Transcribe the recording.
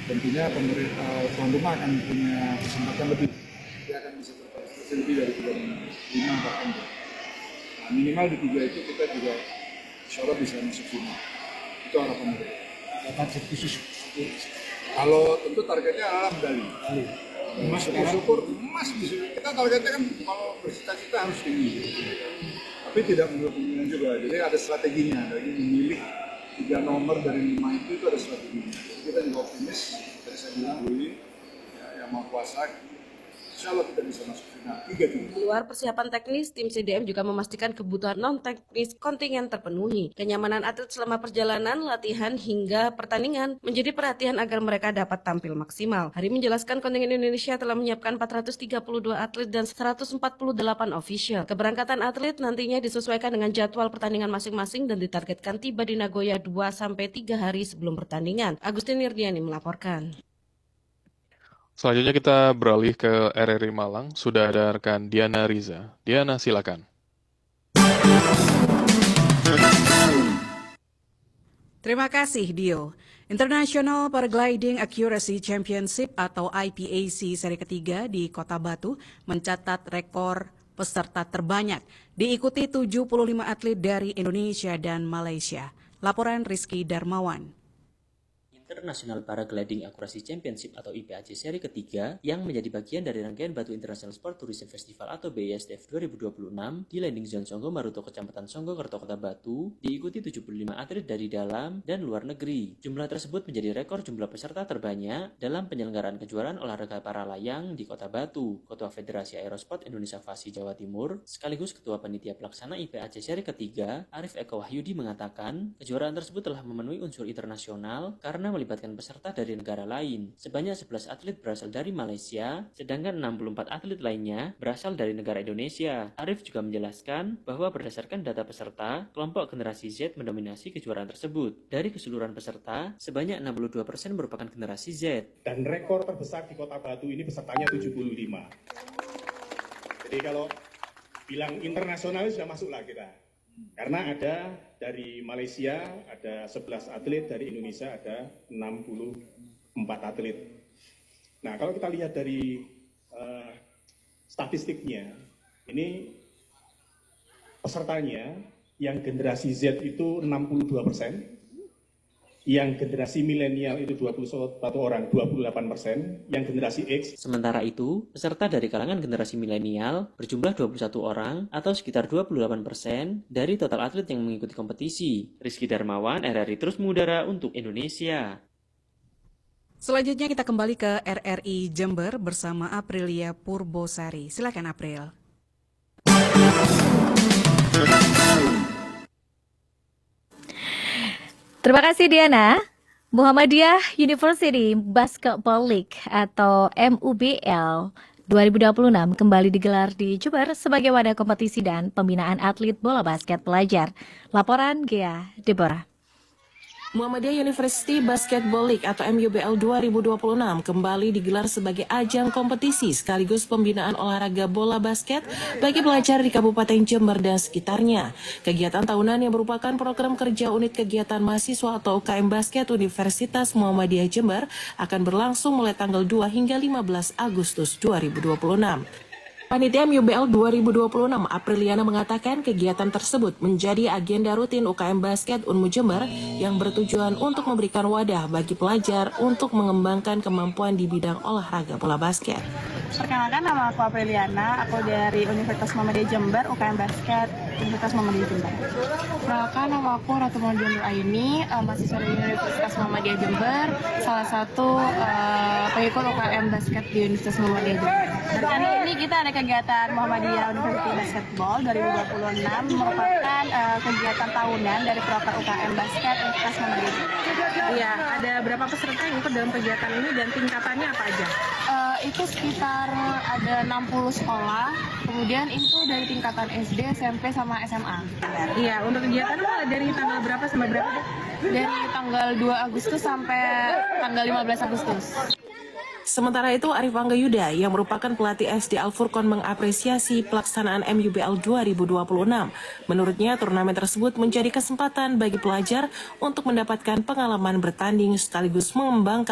tentunya tuan rumah akan punya kesempatan lebih. Dia akan bisa berprestasi lebih dari 5 bahkan. Nah, minimal di 3 itu kita juga insya Allah bisa masuk final. Itu harapan kita. Target khusus. Kalau tentu targetnya adalah medali. Emas, syukur emas kita targetnya kan kalau bercita-cita harus tinggi. Tapi tidak menurut kemungkinan juga. Jadi ada strateginya. Jadi memilih 3 nomor dari 5 itu ada strateginya. Jadi kita juga optimis. Tadi saya bilang yang mau kuasa, insya Allah kita bisa masuk final 3-3. Di luar persiapan teknis, tim CDM juga memastikan kebutuhan non-teknis kontingen terpenuhi. Kenyamanan atlet selama perjalanan, latihan, hingga pertandingan menjadi perhatian agar mereka dapat tampil maksimal. Hari menjelaskan kontingen Indonesia telah menyiapkan 432 atlet dan 148 official. Keberangkatan atlet nantinya disesuaikan dengan jadwal pertandingan masing-masing dan ditargetkan tiba di Nagoya 2-3 hari sebelum pertandingan. Agustin Nirdiani melaporkan. Selanjutnya kita beralih ke RRI Malang. Sudah ada rekan Diana Riza. Diana, silakan. Terima kasih, Dio. International Paragliding Accuracy Championship atau IPAC seri ketiga di Kota Batu mencatat rekor peserta terbanyak. Diikuti 75 atlet dari Indonesia dan Malaysia. Laporan Rizky Darmawan. International Paragliding Accuracy Championship atau IPAC seri ketiga yang menjadi bagian dari rangkaian Batu International Sport Tourism Festival atau BISTF 2026 di Landing Zone Songgo Maruto Kecamatan Songgokerto Kota Batu diikuti 75 atlet dari dalam dan luar negeri. Jumlah tersebut menjadi rekor jumlah peserta terbanyak dalam penyelenggaraan kejuaraan olahraga para layang di Kota Batu. Ketua Federasi Aerosport Indonesia FASI Jawa Timur sekaligus Ketua Panitia Pelaksana IPAC seri ketiga Arif Eko Wahyudi mengatakan kejuaraan tersebut telah memenuhi unsur internasional karena melibatkan peserta dari negara lain. Sebanyak 11 atlet berasal dari Malaysia, sedangkan 64 atlet lainnya berasal dari negara Indonesia. Arif juga menjelaskan bahwa berdasarkan data peserta, kelompok generasi Z mendominasi kejuaraan tersebut. Dari keseluruhan peserta, sebanyak 62% merupakan generasi Z. Dan rekor terbesar di Kota Batu ini pesertanya 75. Jadi kalau bilang internasional sudah masuklah kita. Karena ada dari Malaysia ada 11 atlet, dari Indonesia ada 64 atlet. Nah, kalau kita lihat dari statistiknya, ini pesertanya yang generasi Z itu 62%, yang generasi milenial itu 21 orang, 28%, yang generasi X. Sementara itu, peserta dari kalangan generasi milenial berjumlah 21 orang atau sekitar 28% dari total atlet yang mengikuti kompetisi. Rizky Darmawan, RRI terus mengudara untuk Indonesia. Selanjutnya kita kembali ke RRI Jember bersama Aprilia Purbosari. Silakan April. Terima kasih Diana. Muhammadiyah University Basketball League atau MUBL 2026 kembali digelar di Jember sebagai wadah kompetisi dan pembinaan atlet bola basket pelajar. Laporan Gea Deborah. Muhammadiyah University Basketball League atau MUBL 2026 kembali digelar sebagai ajang kompetisi sekaligus pembinaan olahraga bola basket bagi pelajar di Kabupaten Jember dan sekitarnya. Kegiatan tahunan yang merupakan program kerja unit kegiatan mahasiswa atau UKM Basket Universitas Muhammadiyah Jember akan berlangsung mulai tanggal 2 hingga 15 Agustus 2026. Panitia MUBL 2026 Apriliana mengatakan kegiatan tersebut menjadi agenda rutin UKM Basket Unmu Jember yang bertujuan untuk memberikan wadah bagi pelajar untuk mengembangkan kemampuan di bidang olahraga bola basket. Perkenalkan, nama aku Apriliana, aku dari Universitas Muhammadiyah Jember, UKM Basket Universitas Muhammadiyah Jember. Perkenalkan, nama aku Ratu Maudie Aini, mahasiswa dari Universitas Muhammadiyah Jember, salah satu pengikut UKM Basket di Universitas Muhammadiyah Jember. Kali ini kita ada kegiatan Muhammadiyah University Basketball 2026 merupakan kegiatan tahunan dari proker UKM Basket Universitas Muhammadiyah Jember. Iya, ada berapa peserta yang ikut dalam kegiatan ini dan tingkatannya apa aja? Itu sekitar ada 60 sekolah, kemudian itu dari tingkatan SD, SMP, sama SMA. Iya, untuk kegiatan mulai dari tanggal berapa sampai berapa? Dari tanggal 2 Agustus sampai tanggal 15 Agustus. Sementara itu, Arif Angga Yuda yang merupakan pelatih SD Al-Furqon mengapresiasi pelaksanaan MUBL 2026. Menurutnya, turnamen tersebut menjadi kesempatan bagi pelajar untuk mendapatkan pengalaman bertanding sekaligus mengembangkan